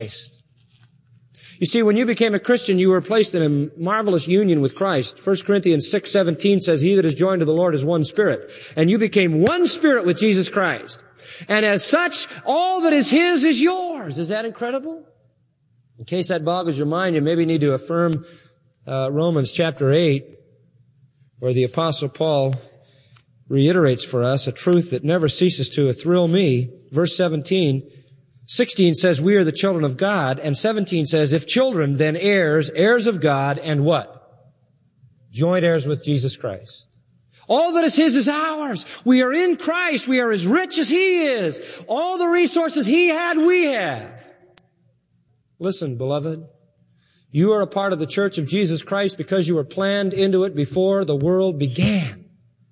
Christ. You see, when you became a Christian, you were placed in a marvelous union with Christ. 1 Corinthians 6:17 says, he that is joined to the Lord is one spirit. And you became one spirit with Jesus Christ. And as such, all that is His is yours. Is that incredible? In case that boggles your mind, you maybe need to affirm Romans chapter 8, where the Apostle Paul reiterates for us a truth that never ceases to thrill me. Verse 16 says, we are the children of God, and 17 says, if children, then heirs, heirs of God, and what? Joint heirs with Jesus Christ. All that is His is ours. We are in Christ. We are as rich as He is. All the resources He had, we have. Listen, beloved, you are a part of the church of Jesus Christ because you were planned into it before the world began.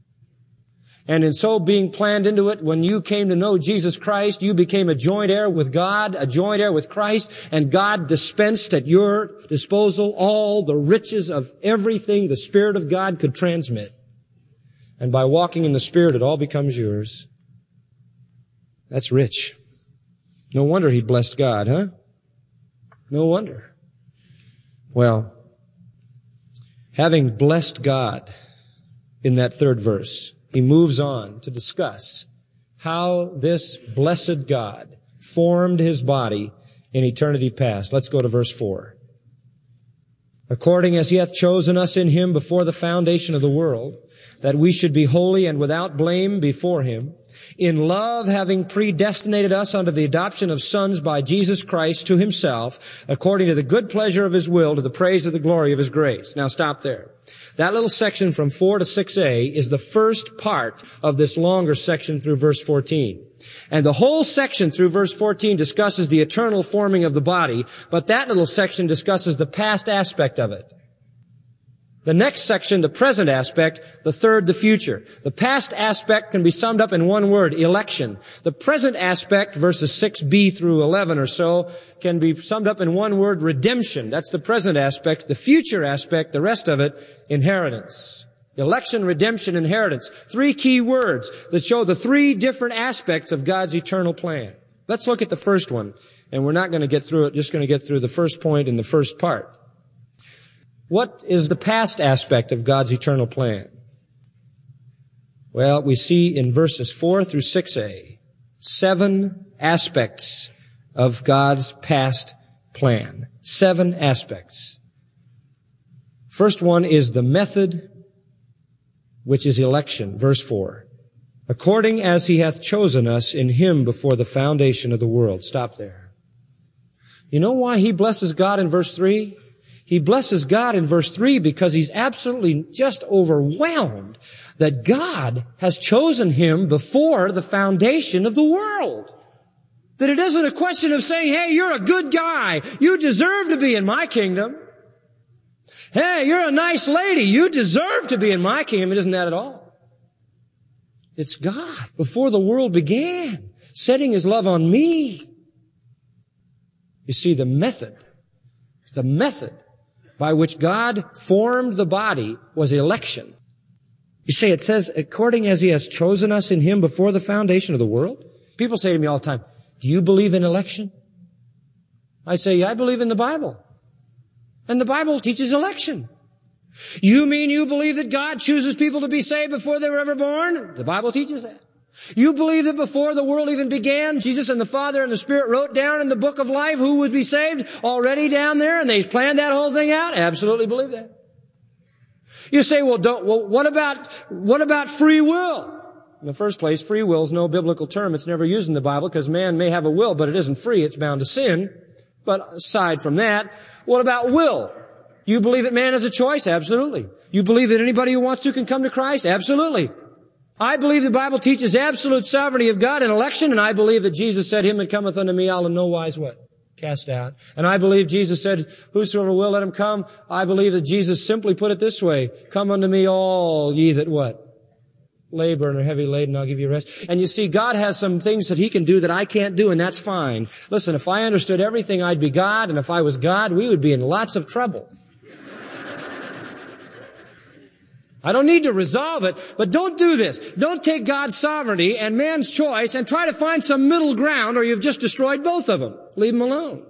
And in so being planned into it, when you came to know Jesus Christ, you became a joint heir with God, a joint heir with Christ, and God dispensed at your disposal all the riches of everything the Spirit of God could transmit. And by walking in the Spirit, it all becomes yours. That's rich. No wonder he blessed God, huh? No wonder. Well, having blessed God in that third verse, he moves on to discuss how this blessed God formed His body in eternity past. Let's go to verse 4. According as He hath chosen us in Him before the foundation of the world, that we should be holy and without blame before Him, in love having predestinated us unto the adoption of sons by Jesus Christ to Himself, according to the good pleasure of His will, to the praise of the glory of His grace. Now stop there. That little section from 4 to 6a is the first part of this longer section through verse 14. And the whole section through verse 14 discusses the eternal forming of the body, but that little section discusses the past aspect of it. The next section, the present aspect, the third, the future. The past aspect can be summed up in one word, election. The present aspect, verses 6b through 11 or so, can be summed up in one word, redemption. That's the present aspect. The future aspect, the rest of it, inheritance. Election, redemption, inheritance. 3 key words that show the 3 different aspects of God's eternal plan. Let's look at the first one, and we're not going to get through it, just going to get through the first point in the first part. What is the past aspect of God's eternal plan? Well, we see in verses 4 through 6a, 7 aspects of God's past plan. 7 aspects. First one is the method, which is election. Verse 4. According as He hath chosen us in Him before the foundation of the world. Stop there. You know why he blesses God in verse 3? He blesses God in verse 3 because he's absolutely just overwhelmed that God has chosen him before the foundation of the world. That it isn't a question of saying, hey, you're a good guy. You deserve to be in my kingdom. Hey, you're a nice lady. You deserve to be in my kingdom. It isn't that at all. It's God, before the world began, setting His love on me. You see, the method by which God formed the body was election. You say, it says, according as He has chosen us in Him before the foundation of the world. People say to me all the time, do you believe in election? I say, yeah, I believe in the Bible. And the Bible teaches election. You mean you believe that God chooses people to be saved before they were ever born? The Bible teaches that. You believe that before the world even began, Jesus and the Father and the Spirit wrote down in the book of life who would be saved already down there, and they planned that whole thing out? Absolutely believe that. You say, well, what about free will? In the first place, free will is no biblical term. It's never used in the Bible because man may have a will, but it isn't free. It's bound to sin. But aside from that, what about will? You believe that man has a choice? Absolutely. You believe that anybody who wants to can come to Christ? Absolutely. I believe the Bible teaches absolute sovereignty of God in election, and I believe that Jesus said, him that cometh unto me, I'll in no wise what? Cast out. And I believe Jesus said, whosoever will, let him come. I believe that Jesus simply put it this way, come unto me all ye that what? Labor and are heavy laden, I'll give you rest. And you see, God has some things that He can do that I can't do, and that's fine. Listen, if I understood everything, I'd be God, and if I was God, we would be in lots of trouble. I don't need to resolve it, but don't do this. Don't take God's sovereignty and man's choice and try to find some middle ground, or you've just destroyed both of them. Leave them alone.